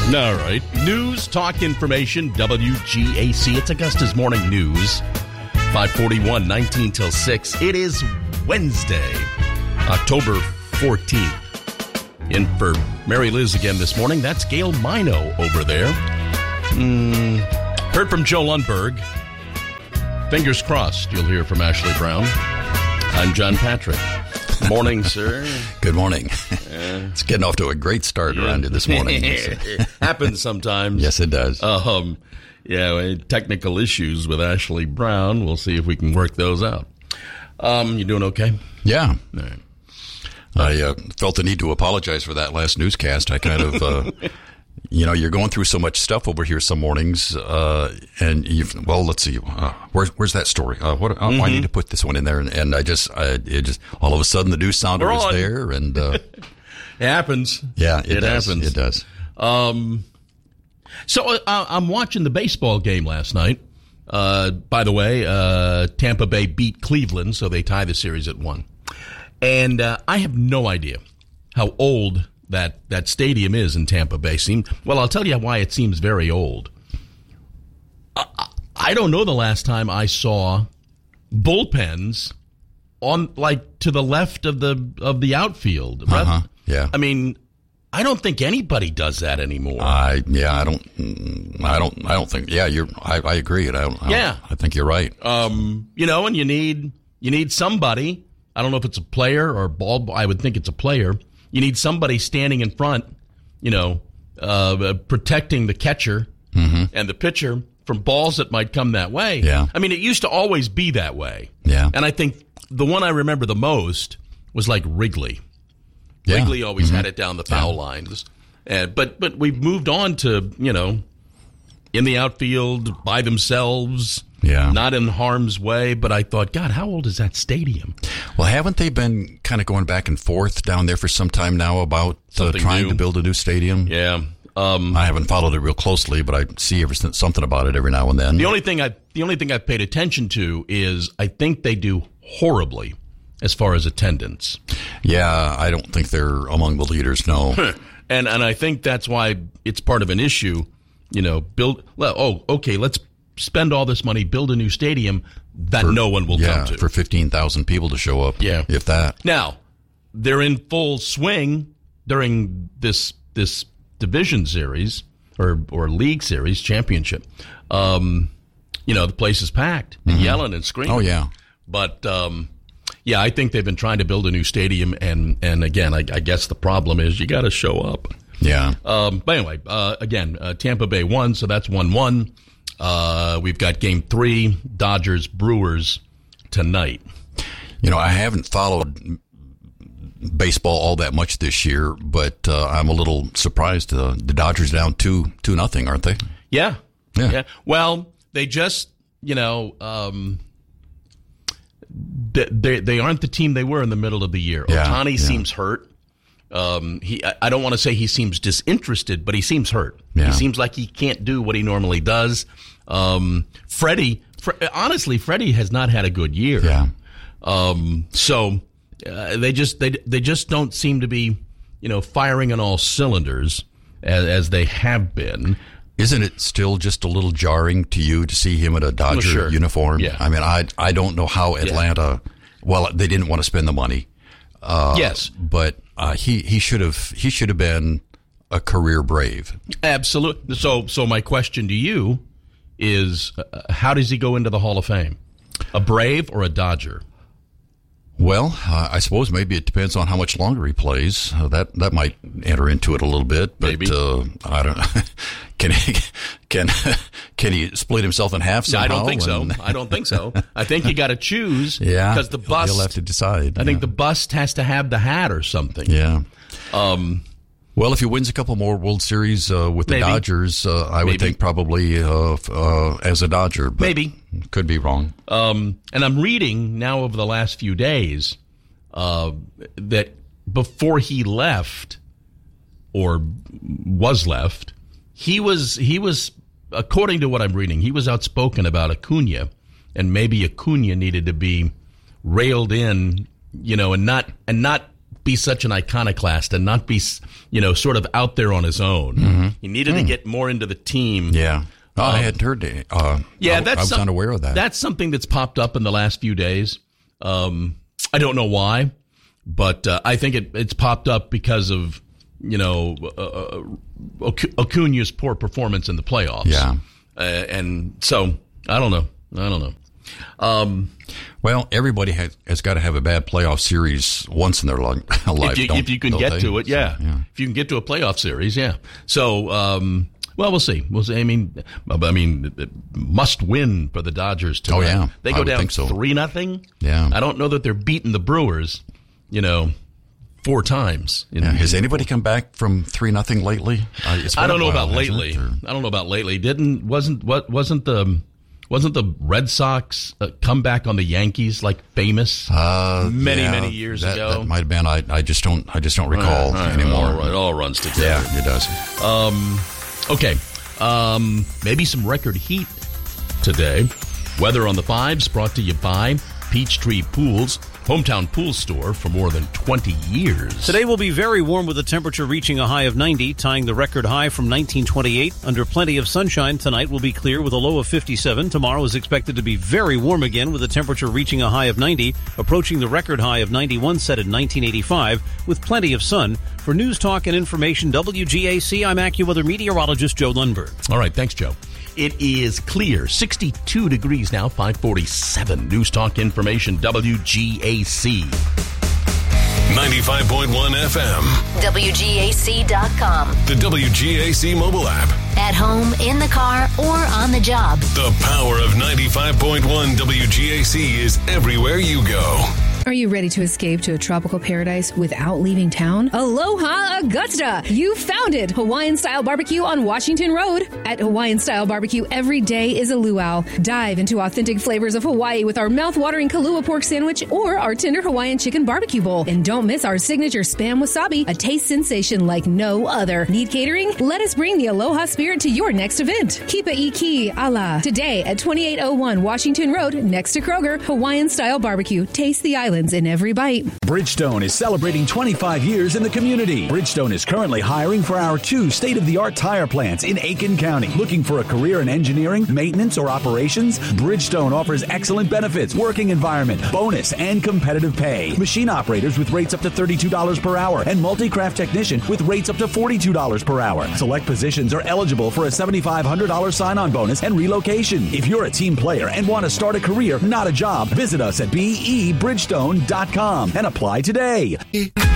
All right. News, talk, information, WGAC. It's Augusta's Morning News. 541, 19 till 6. It is Wednesday, October 14th. In for Mary Liz again this morning. That's Gail Mino over there. Heard from Joe Lundberg. Fingers crossed you'll hear from Ashley Brown. I'm John Patrick. Morning, sir. Good morning. It's getting off to a great start around here this morning. It happens sometimes. Yes, it does. Technical issues with Ashley Brown. We'll see if we can work those out. You doing okay? Yeah. All right. I felt the need to apologize for that last newscast. I kind of, you're going through so much stuff over here some mornings, and let's see, where's that story? I need to put this one in there, and it just all of a sudden the news sounder is there, and it happens. Yeah, it does. Happens. It does. So I'm watching the baseball game last night. By the way, Tampa Bay beat Cleveland, so they tie the series at 1. And I have no idea how old that stadium is in Tampa Bay. Well, I'll tell you why it seems very old. I don't know the last time I saw bullpens on to the left of the outfield. Yeah. I mean, I don't think anybody does that anymore. I don't think. Yeah, I agree. I think you're right. And you need somebody. I don't know if it's a player or ball. I would think it's a player. You need somebody standing in front, protecting the catcher and the pitcher from balls that might come that way. Yeah. I mean, it used to always be that way. Yeah. And I think the one I remember the most was like Wrigley. Yeah. Wrigley always had it down the foul lines. But we've moved on to, in the outfield by themselves. Yeah. Not in harm's way, but I thought, God, how old is that stadium? Well, haven't they been kind of going back and forth down there for some time now about trying to build a new stadium? Yeah. I haven't followed it real closely, but I see something about it every now and then. The only thing I've paid attention to is I think they do horribly as far as attendance. Yeah, I don't think they're among the leaders, no. And I think that's why it's part of an issue, let's spend all this money, build a new stadium that no one will come to. For 15,000 people to show up, if that. Now, they're in full swing during this division series or league series championship. The place is packed and yelling and screaming. Oh, yeah. But, I think they've been trying to build a new stadium, and again, I guess the problem is you got to show up. Yeah. But anyway, Tampa Bay won, so that's 1-1. We've got Game 3, Dodgers-Brewers tonight. I haven't followed baseball all that much this year, but I'm a little surprised. The Dodgers down 2-0, aren't they? Yeah. Well, they just, they aren't the team they were in the middle of the year. Ohtani seems hurt. I don't want to say he seems disinterested, but he seems hurt. Yeah. He seems like he can't do what he normally does. Freddie has not had a good year. Yeah. So they just don't seem to be, firing on all cylinders as they have been. Isn't it still just a little jarring to you to see him in a Dodger uniform? Yeah. I mean, I don't know how Atlanta. Well, they didn't want to spend the money. Yes, but he should have been a career Brave. Absolutely. So my question to you is, how does he go into the Hall of Fame? A Brave or a Dodger? Well, I suppose maybe it depends on how much longer he plays. That might enter into it a little bit, but maybe. I don't know. Can he split himself in half somehow? I don't think so. I think you got to choose. Yeah, because the bust. He'll have to decide. I think the bust has to have the hat or something. Yeah. Well, if he wins a couple more World Series with the Dodgers, I would think probably as a Dodger. But maybe. Could be wrong. And I'm reading now over the last few days that before he left, or was left, he was according to what I'm reading, he was outspoken about Acuna, and maybe Acuna needed to be railed in, and not be such an iconoclast and not be, sort of out there on his own. Mm-hmm. He needed to get more into the team. Yeah. I hadn't heard it. I was unaware of that. That's something that's popped up in the last few days. I don't know why, but I think it's popped up because of, Acuna's poor performance in the playoffs. Yeah. And so, I don't know. Well, everybody has got to have a bad playoff series once in their life. If you can get to it, yeah. So, yeah. If you can get to a playoff series, yeah. So, well, we'll see. I mean, must win for the Dodgers tonight. Oh, yeah. They go down 3-0. Yeah. I don't know that they're beating the Brewers, 4 times. Has anybody come back from 3-0 lately? I don't know about lately. Wasn't the Red Sox comeback on the Yankees famous many years ago? That might have been. I just don't recall anymore. It all runs together. Yeah, it does. Okay. Maybe some record heat today. Weather on the 5s brought to you by Peachtree Pools, hometown pool store for more than 20 years. Today will be very warm with the temperature reaching a high of 90, tying the record high from 1928. Under plenty of sunshine, tonight will be clear with a low of 57. Tomorrow is expected to be very warm again with the temperature reaching a high of 90, approaching the record high of 91 set in 1985 with plenty of sun. For News Talk and Information WGAC, I'm AccuWeather meteorologist Joe Lundberg. All right, thanks, Joe. It is clear, 62 degrees now, 547. News Talk Information, WGAC. 95.1 FM. WGAC.com. The WGAC mobile app. At home, in the car, or on the job. The power of 95.1 WGAC is everywhere you go. Are you ready to escape to a tropical paradise without leaving town? Aloha Augusta! You found it! Hawaiian-style barbecue on Washington Road. At Hawaiian-style barbecue, every day is a luau. Dive into authentic flavors of Hawaii with our mouth-watering Kalua pork sandwich or our tender Hawaiian chicken barbecue bowl. And don't miss our signature Spam Wasabi, a taste sensation like no other. Need catering? Let us bring the Aloha spirit to your next event. Kipa Iki Ala. Today at 2801 Washington Road, next to Kroger, Hawaiian-style barbecue. Taste the island in every bite. Bridgestone is celebrating 25 years in the community. Bridgestone is currently hiring for our 2 state-of-the-art tire plants in Aiken County. Looking for a career in engineering, maintenance, or operations? Bridgestone offers excellent benefits, working environment, bonus, and competitive pay. Machine operators with rates up to $32 per hour and multi-craft technician with rates up to $42 per hour. Select positions are eligible for a $7,500 sign-on bonus and relocation. If you're a team player and want to start a career, not a job, visit us at BeBridgestone.com and apply today.